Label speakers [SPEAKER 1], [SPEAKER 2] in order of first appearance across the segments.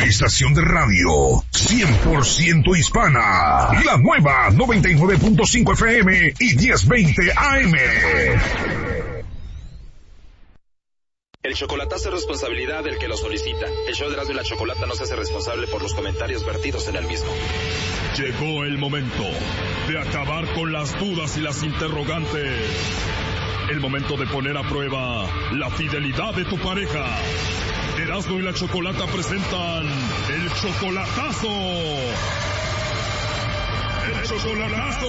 [SPEAKER 1] Una estación de radio 100% hispana. La nueva 99.5 FM y 1020 AM.
[SPEAKER 2] El chocolatazo es responsabilidad del que lo solicita. El show de Erasmo y la Chocolata no se hace responsable por los comentarios vertidos en el mismo.
[SPEAKER 3] Llegó el momento de acabar con las dudas y las interrogantes. El momento de poner a prueba la fidelidad de tu pareja. Erasmo y la Chocolata presentan el chocolatazo. ¡El chocolatazo!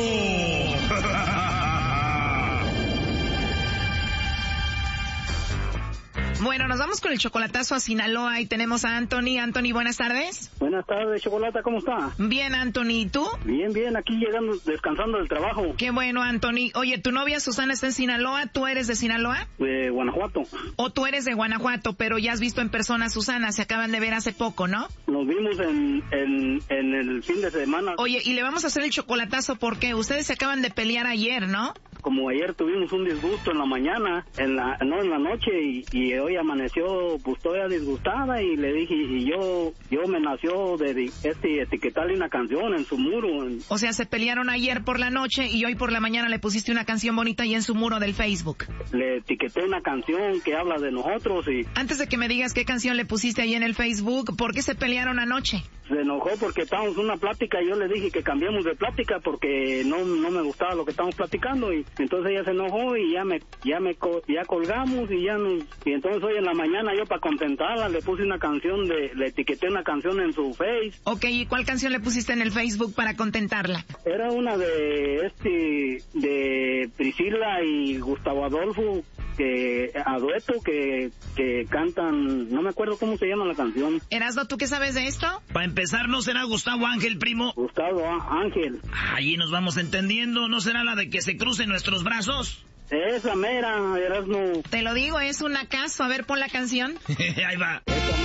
[SPEAKER 4] Bueno, nos vamos con el chocolatazo a Sinaloa y tenemos a Anthony. Anthony, buenas tardes.
[SPEAKER 5] Buenas tardes, Chocolata, ¿cómo está?
[SPEAKER 4] Bien, Anthony, ¿y tú?
[SPEAKER 5] Bien, bien, aquí llegando, descansando del trabajo.
[SPEAKER 4] Qué bueno, Anthony. Oye, ¿tu novia Susana está en Sinaloa? ¿Tú eres de Sinaloa?
[SPEAKER 5] De Guanajuato.
[SPEAKER 4] O tú eres de Guanajuato, pero ya has visto en persona a Susana, se acaban de ver hace poco, ¿no?
[SPEAKER 5] Nos vimos en el fin de semana.
[SPEAKER 4] Oye, y le vamos a hacer el chocolatazo porque ustedes se acaban de pelear ayer, ¿no?
[SPEAKER 5] Como ayer tuvimos un disgusto en la mañana, en la noche, y hoy amaneció pues todavía disgustada, y le dije, y yo me nació de etiquetarle una canción en su muro.
[SPEAKER 4] O sea, se pelearon ayer por la noche y hoy por la mañana le pusiste una canción bonita ahí en su muro del Facebook.
[SPEAKER 5] Le etiqueté una canción que habla de nosotros y...
[SPEAKER 4] Antes de que me digas qué canción le pusiste ahí en el Facebook, ¿por qué se pelearon anoche?
[SPEAKER 5] Se enojó porque estábamos en una plática y yo le dije que cambiemos de plática porque no me gustaba lo que estábamos platicando, y entonces ella se enojó y ya colgamos y entonces hoy en la mañana yo para contentarla le puse una canción le etiqueté una canción en su Face.
[SPEAKER 4] Ok, ¿y cuál canción le pusiste en el Facebook para contentarla?
[SPEAKER 5] Era una de Priscila y Gustavo Adolfo, a dueto que cantan, no me acuerdo cómo se llama la canción.
[SPEAKER 4] Erasmo, ¿tú qué sabes de esto?
[SPEAKER 6] Para empezar, ¿no será Gustavo Ángel, primo?
[SPEAKER 5] Gustavo Ángel.
[SPEAKER 6] Allí nos vamos entendiendo, ¿no será la de que se crucen nuestros brazos?
[SPEAKER 5] Esa mera, Erasmo.
[SPEAKER 4] Te lo digo, es un acaso. A ver, pon la canción.
[SPEAKER 6] Ahí va.